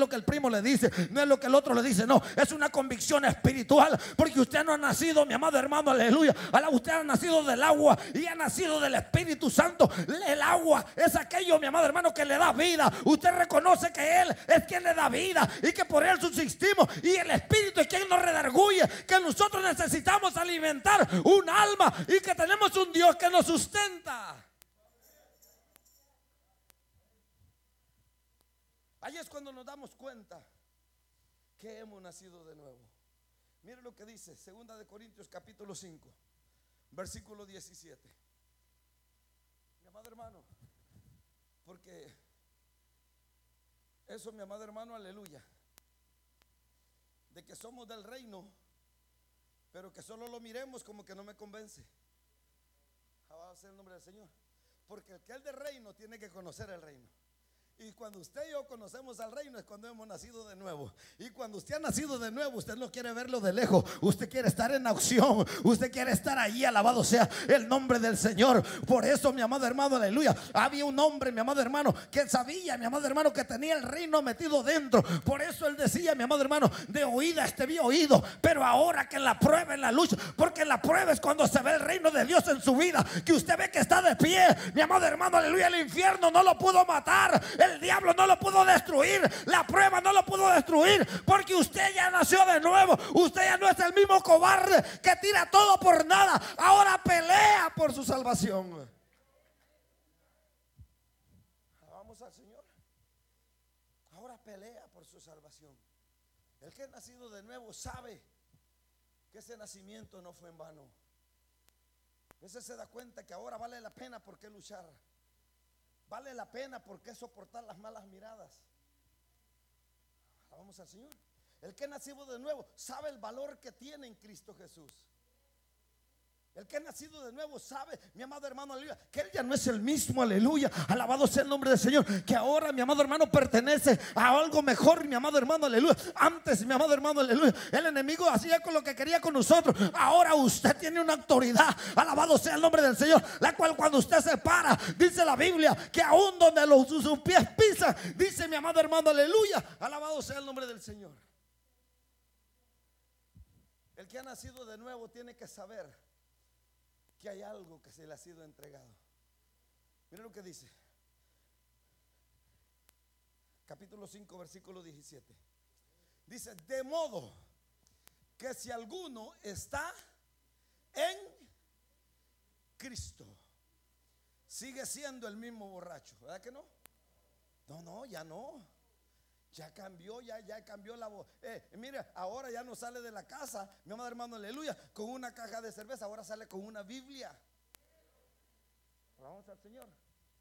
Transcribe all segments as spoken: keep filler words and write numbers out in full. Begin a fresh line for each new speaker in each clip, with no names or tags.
lo que el primo le dice, no es lo que el otro le dice, no, es una convicción espiritual, porque usted no ha nacido, mi amado hermano, aleluya, usted ha nacido del agua y ha nacido del Espíritu Santo. El agua es aquello, mi amado hermano, que le da vida. Usted reconoce que Él es quien le da vida y que por Él subsistimos, y el Espíritu es quien nos redarguye, que nosotros necesitamos alimentar un alma y que tenemos un Dios que nos sustenta. Ahí es cuando nos damos cuenta que hemos nacido de nuevo. Mire lo que dice Segunda de Corintios capítulo cinco, versículo diecisiete. Mi amado hermano, porque eso, mi amado hermano, aleluya, de que somos del reino, pero que solo lo miremos, como que no me convence. Alabado sea el nombre del Señor. Porque el que es del reino tiene que conocer el reino. Y cuando usted y yo conocemos al reino es cuando hemos nacido de nuevo. Y cuando usted ha nacido de nuevo, usted no quiere verlo de lejos, usted quiere estar en acción, usted quiere estar allí. Alabado sea el nombre del Señor. Por eso, mi amado hermano, aleluya, había un hombre, mi amado hermano, que sabía, mi amado hermano, que tenía el reino metido dentro. Por eso él decía, mi amado hermano, de oídas te había oído, pero ahora que en la prueba, en la lucha, porque en la prueba es cuando se ve el reino de Dios en su vida, que usted ve que está de pie, mi amado hermano, aleluya. El infierno no lo pudo matar, el diablo no lo pudo destruir, la prueba no lo pudo destruir, porque usted ya nació de nuevo. Usted ya no es el mismo cobarde que tira todo por nada, ahora pelea por su salvación. Vamos al Señor. Ahora pelea por su salvación. El que es nacido de nuevo sabe que ese nacimiento no fue en vano. A veces se da cuenta que ahora vale la pena por qué luchar. Vale la pena por qué soportar las malas miradas. Vamos al Señor. El que es nacido de nuevo sabe el valor que tiene en Cristo Jesús. El que ha nacido de nuevo sabe, mi amado hermano, aleluya, que él ya no es el mismo, aleluya. Alabado sea el nombre del Señor. Que ahora, mi amado hermano, pertenece a algo mejor, mi amado hermano, aleluya. Antes, mi amado hermano, aleluya, el enemigo hacía con lo que quería con nosotros. Ahora usted tiene una autoridad, alabado sea el nombre del Señor, la cual cuando usted se para, dice la Biblia, que aún donde los, sus pies pisan, dice mi amado hermano, aleluya, alabado sea el nombre del Señor. El que ha nacido de nuevo tiene que saber que hay algo que se le ha sido entregado. Mira lo que dice capítulo cinco, versículo diecisiete. Dice: de modo que si alguno está en Cristo, sigue siendo el mismo borracho, ¿verdad que no? No, no, ya no. Ya cambió, ya, ya cambió la voz. Eh, mira, ahora ya no sale de la casa, mi amado hermano, aleluya, con una caja de cerveza, ahora sale con una Biblia. Vamos al Señor.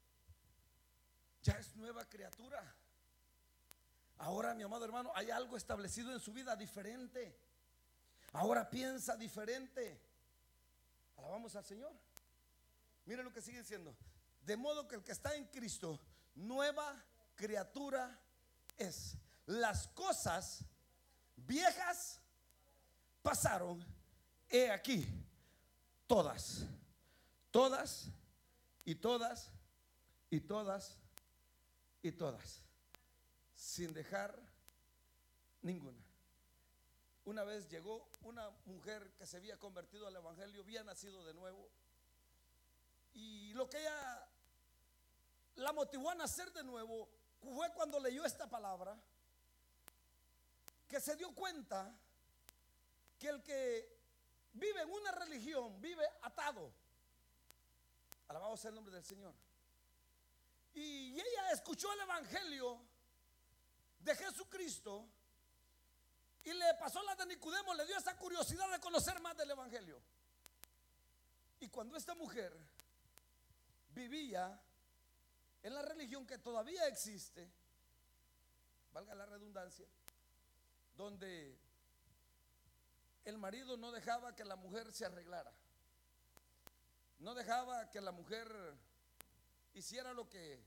Ya es nueva criatura. Ahora, mi amado hermano, hay algo establecido en su vida diferente. Ahora piensa diferente. Alabamos al Señor. Mire lo que sigue diciendo: de modo que el que está en Cristo, nueva criatura es. Las cosas viejas pasaron, he aquí, todas, todas y todas y todas y todas, sin dejar ninguna. Una vez llegó una mujer que se había convertido al evangelio, había nacido de nuevo, y lo que ella la motivó a nacer de nuevo fue cuando leyó esta palabra, que se dio cuenta que el que vive en una religión vive atado. Alabado sea el nombre del Señor. Y ella escuchó el evangelio de Jesucristo y le pasó la de Nicodemo, le dio esa curiosidad de conocer más del evangelio. Y cuando esta mujer vivía en la religión que todavía existe, valga la redundancia, donde el marido no dejaba que la mujer se arreglara, no dejaba que la mujer hiciera lo que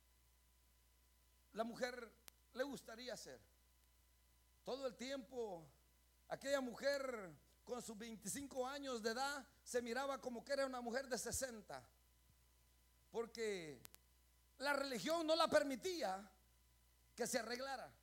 la mujer le gustaría hacer. Todo el tiempo aquella mujer con sus veinticinco años de edad se miraba como que era una mujer de sesenta, porque la religión no la permitía que se arreglara.